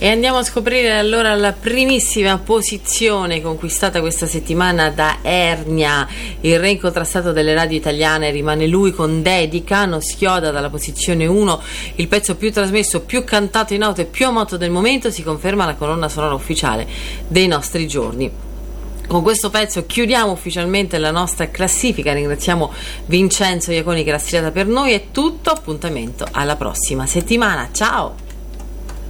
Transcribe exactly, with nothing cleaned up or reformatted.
E andiamo a scoprire allora la primissima posizione conquistata questa settimana da Ernia, il re incontrastato delle radio italiane. Rimane lui con Dedica, non schioda dalla posizione uno, il pezzo più trasmesso, più cantato in auto e più amato del momento, si conferma la colonna sonora ufficiale dei nostri giorni. Con questo pezzo chiudiamo ufficialmente la nostra classifica. Ringraziamo Vincenzo Iaconi che l'ha stilata per noi. È tutto, appuntamento alla prossima settimana. Ciao!